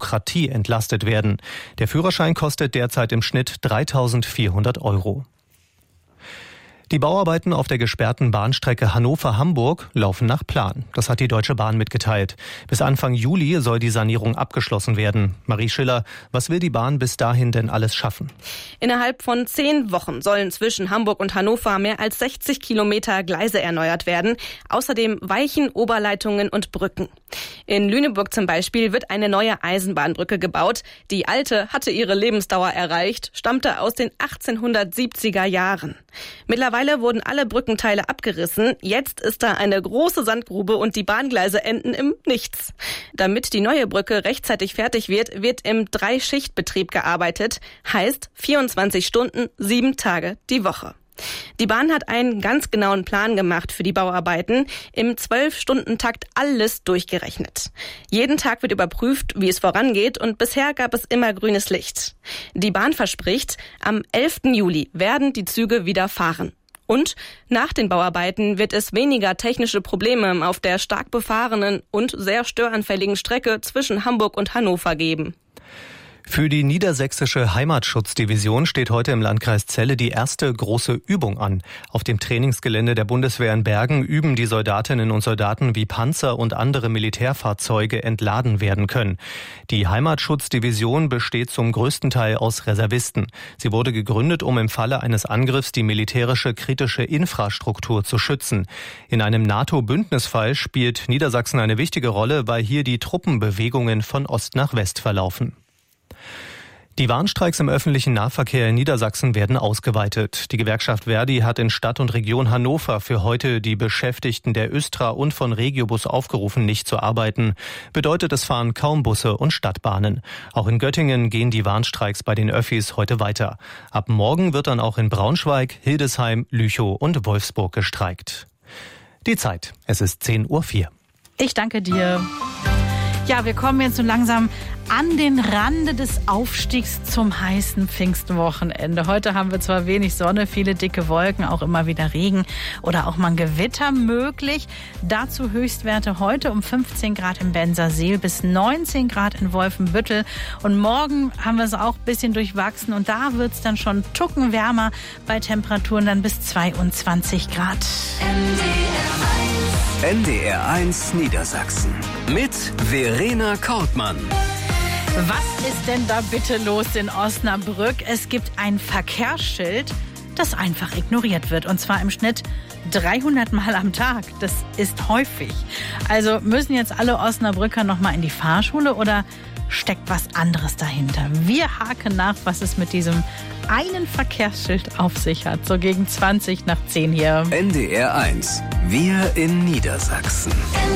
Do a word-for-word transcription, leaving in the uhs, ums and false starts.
Bürokratie entlastet werden. Der Führerschein kostet derzeit im Schnitt dreitausendvierhundert Euro. Die Bauarbeiten auf der gesperrten Bahnstrecke Hannover-Hamburg laufen nach Plan. Das hat die Deutsche Bahn mitgeteilt. Bis Anfang Juli soll die Sanierung abgeschlossen werden. Marie Schiller, was will die Bahn bis dahin denn alles schaffen? Innerhalb von zehn Wochen sollen zwischen Hamburg und Hannover mehr als sechzig Kilometer Gleise erneuert werden. Außerdem Weichen, Oberleitungen und Brücken. In Lüneburg zum Beispiel wird eine neue Eisenbahnbrücke gebaut. Die alte hatte ihre Lebensdauer erreicht, stammte aus den achtzehnhundertsiebziger Jahren. Mittlerweile wurden alle Brückenteile abgerissen. Jetzt ist da eine große Sandgrube und die Bahngleise enden im Nichts. Damit die neue Brücke rechtzeitig fertig wird, wird im Drei-Schicht-Betrieb gearbeitet. Heißt vierundzwanzig Stunden, sieben Tage die Woche. Die Bahn hat einen ganz genauen Plan gemacht für die Bauarbeiten, im zwölf-Stunden-Takt alles durchgerechnet. Jeden Tag wird überprüft, wie es vorangeht, und bisher gab es immer grünes Licht. Die Bahn verspricht, am elften Juli werden die Züge wieder fahren. Und nach den Bauarbeiten wird es weniger technische Probleme auf der stark befahrenen und sehr störanfälligen Strecke zwischen Hamburg und Hannover geben. Für die niedersächsische Heimatschutzdivision steht heute im Landkreis Celle die erste große Übung an. Auf dem Trainingsgelände der Bundeswehr in Bergen üben die Soldatinnen und Soldaten, wie Panzer und andere Militärfahrzeuge entladen werden können. Die Heimatschutzdivision besteht zum größten Teil aus Reservisten. Sie wurde gegründet, um im Falle eines Angriffs die militärische kritische Infrastruktur zu schützen. In einem NATO-Bündnisfall spielt Niedersachsen eine wichtige Rolle, weil hier die Truppenbewegungen von Ost nach West verlaufen. Die Warnstreiks im öffentlichen Nahverkehr in Niedersachsen werden ausgeweitet. Die Gewerkschaft Verdi hat in Stadt und Region Hannover für heute die Beschäftigten der Östra und von Regiobus aufgerufen, nicht zu arbeiten. Bedeutet, es fahren kaum Busse und Stadtbahnen. Auch in Göttingen gehen die Warnstreiks bei den Öffis heute weiter. Ab morgen wird dann auch in Braunschweig, Hildesheim, Lüchow und Wolfsburg gestreikt. Die Zeit. Es ist zehn Uhr vier. Ich danke dir. Ja, wir kommen jetzt so langsam an den Rande des Aufstiegs zum heißen Pfingstwochenende. Heute haben wir zwar wenig Sonne, viele dicke Wolken, auch immer wieder Regen oder auch mal ein Gewitter möglich. Dazu Höchstwerte heute um fünfzehn Grad im Bensersiel bis neunzehn Grad in Wolfenbüttel. Und morgen haben wir es auch ein bisschen durchwachsen und da wird es dann schon einen Tucken wärmer bei Temperaturen dann bis zweiundzwanzig Grad. N D R eins Niedersachsen mit Verena Kortmann. Was ist denn da bitte los in Osnabrück? Es gibt ein Verkehrsschild, das einfach ignoriert wird. Und zwar im Schnitt dreihundert Mal am Tag. Das ist häufig. Also müssen jetzt alle Osnabrücker noch mal in die Fahrschule oder steckt was anderes dahinter? Wir haken nach, was es mit diesem einen Verkehrsschild auf sich hat. So gegen zwanzig nach zehn hier. N D R eins. Wir in Niedersachsen.